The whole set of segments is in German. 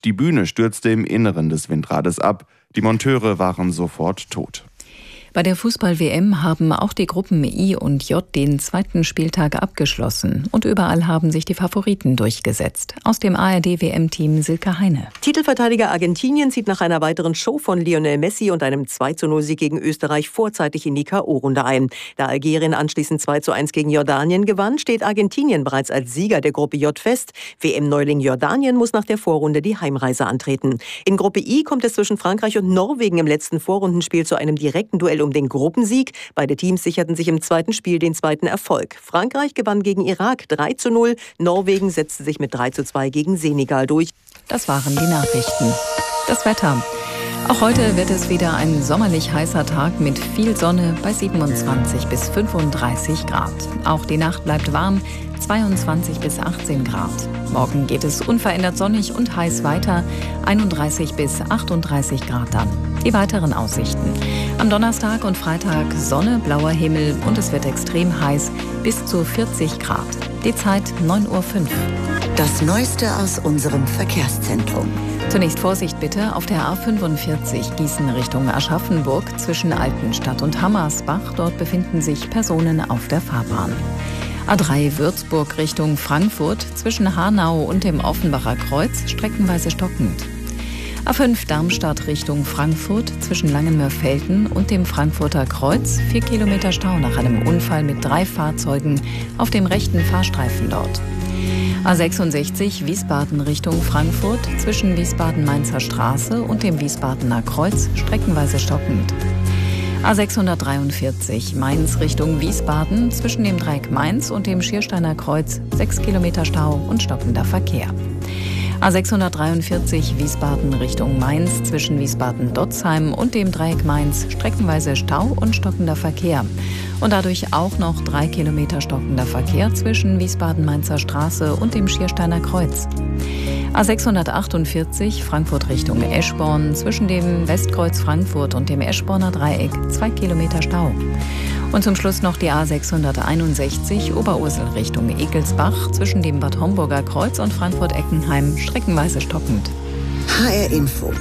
Die Bühne stürzte im Inneren des Windrades ab. Die Monteure waren sofort tot. Bei der Fußball-WM haben auch die Gruppen I und J den zweiten Spieltag abgeschlossen. Und überall haben sich die Favoriten durchgesetzt. Aus dem ARD-WM-Team Silke Heine. Titelverteidiger Argentinien zieht nach einer weiteren Show von Lionel Messi und einem 2:0-Sieg gegen Österreich vorzeitig in die K.O.-Runde ein. Da Algerien anschließend 2:1 gegen Jordanien gewann, steht Argentinien bereits als Sieger der Gruppe J fest. WM-Neuling Jordanien muss nach der Vorrunde die Heimreise antreten. In Gruppe I kommt es zwischen Frankreich und Norwegen im letzten Vorrundenspiel zu einem direkten Duell um den Gruppensieg. Beide Teams sicherten sich im zweiten Spiel den zweiten Erfolg. Frankreich gewann gegen Irak 3:0. Norwegen setzte sich mit 3:2 gegen Senegal durch. Das waren die Nachrichten. Das Wetter. Auch heute wird es wieder ein sommerlich heißer Tag mit viel Sonne bei 27 bis 35 Grad. Auch die Nacht bleibt warm, 22 bis 18 Grad. Morgen geht es unverändert sonnig und heiß weiter, 31 bis 38 Grad dann. Die weiteren Aussichten. Am Donnerstag und Freitag Sonne, blauer Himmel und es wird extrem heiß, bis zu 40 Grad. Die Zeit 9:05 Uhr. Das Neueste aus unserem Verkehrszentrum. Zunächst Vorsicht bitte auf der A45 Gießen Richtung Aschaffenburg zwischen Altenstadt und Hammersbach. Dort befinden sich Personen auf der Fahrbahn. A3 Würzburg Richtung Frankfurt zwischen Hanau und dem Offenbacher Kreuz streckenweise stockend. A5 Darmstadt Richtung Frankfurt zwischen Langenmörfelden und dem Frankfurter Kreuz 4 Kilometer Stau nach einem Unfall mit 3 Fahrzeugen auf dem rechten Fahrstreifen dort. A66 Wiesbaden Richtung Frankfurt zwischen Wiesbaden-Mainzer Straße und dem Wiesbadener Kreuz streckenweise stockend. A643 Mainz Richtung Wiesbaden zwischen dem Dreieck Mainz und dem Schiersteiner Kreuz 6 Kilometer Stau und stockender Verkehr. A643 Wiesbaden Richtung Mainz zwischen Wiesbaden-Dotzheim und dem Dreieck Mainz streckenweise Stau und stockender Verkehr. Und dadurch auch noch 3 Kilometer stockender Verkehr zwischen Wiesbaden-Mainzer Straße und dem Schiersteiner Kreuz. A648 Frankfurt Richtung Eschborn zwischen dem Westkreuz Frankfurt und dem Eschborner Dreieck 2 Kilometer Stau. Und zum Schluss noch die A661 Oberursel Richtung Ekelsbach zwischen dem Bad Homburger Kreuz und Frankfurt-Eckenheim streckenweise stockend. HR Info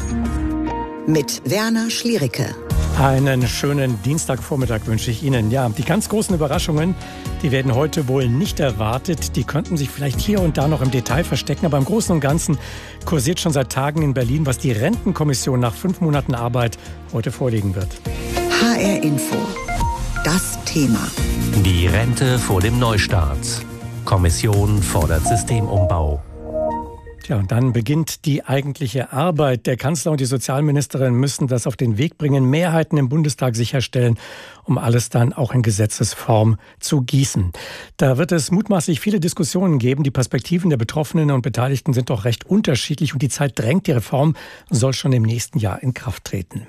mit Werner Schliericke. Einen schönen Dienstagvormittag wünsche ich Ihnen. Ja, die ganz großen Überraschungen, die werden heute wohl nicht erwartet. Die könnten sich vielleicht hier und da noch im Detail verstecken. Aber im Großen und Ganzen kursiert schon seit Tagen in Berlin, was die Rentenkommission nach 5 Monaten Arbeit heute vorlegen wird. HR Info. Das Thema. Die Rente vor dem Neustart. Kommission fordert Systemumbau. Tja, und dann beginnt die eigentliche Arbeit. Der Kanzler und die Sozialministerin müssen das auf den Weg bringen, Mehrheiten im Bundestag sicherstellen, um alles dann auch in Gesetzesform zu gießen. Da wird es mutmaßlich viele Diskussionen geben. Die Perspektiven der Betroffenen und Beteiligten sind doch recht unterschiedlich und die Zeit drängt. Die Reform soll schon im nächsten Jahr in Kraft treten.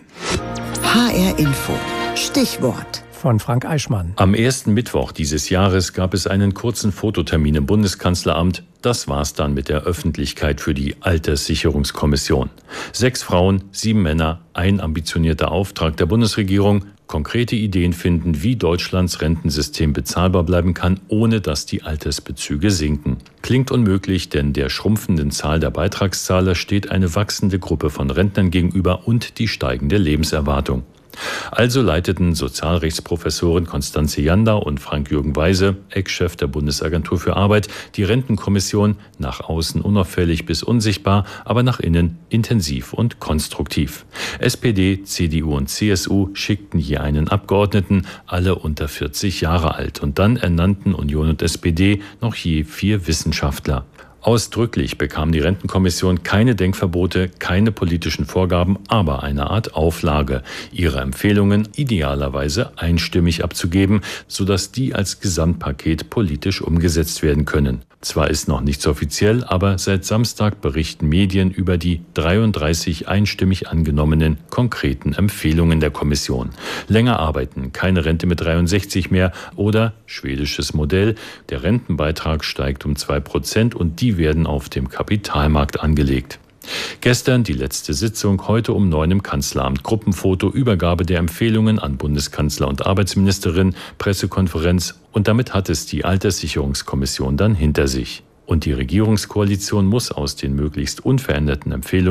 HR Info. Stichwort. Von Frank Eichmann. Am ersten Mittwoch dieses Jahres gab es einen kurzen Fototermin im Bundeskanzleramt. Das war's dann mit der Öffentlichkeit für die Alterssicherungskommission. 6 Frauen, 7 Männer, ein ambitionierter Auftrag der Bundesregierung. Konkrete Ideen finden, wie Deutschlands Rentensystem bezahlbar bleiben kann, ohne dass die Altersbezüge sinken. Klingt unmöglich, denn der schrumpfenden Zahl der Beitragszahler steht eine wachsende Gruppe von Rentnern gegenüber und die steigende Lebenserwartung. Also leiteten Sozialrechtsprofessorin Constanze Jandau und Frank-Jürgen Weise, Ex-Chef der Bundesagentur für Arbeit, die Rentenkommission nach außen unauffällig bis unsichtbar, aber nach innen intensiv und konstruktiv. SPD, CDU und CSU schickten je einen Abgeordneten, alle unter 40 Jahre alt. Und dann ernannten Union und SPD noch je 4 Wissenschaftler. Ausdrücklich bekam die Rentenkommission keine Denkverbote, keine politischen Vorgaben, aber eine Art Auflage, ihre Empfehlungen idealerweise einstimmig abzugeben, sodass die als Gesamtpaket politisch umgesetzt werden können. Zwar ist noch nichts offiziell, aber seit Samstag berichten Medien über die 33 einstimmig angenommenen konkreten Empfehlungen der Kommission. Länger arbeiten, keine Rente mit 63 mehr oder schwedisches Modell, der Rentenbeitrag steigt um 2% und die werden auf dem Kapitalmarkt angelegt. Gestern die letzte Sitzung, heute um 9 im Kanzleramt. Gruppenfoto, Übergabe der Empfehlungen an Bundeskanzler und Arbeitsministerin, Pressekonferenz und damit hat es die Alterssicherungskommission dann hinter sich. Und die Regierungskoalition muss aus den möglichst unveränderten Empfehlungen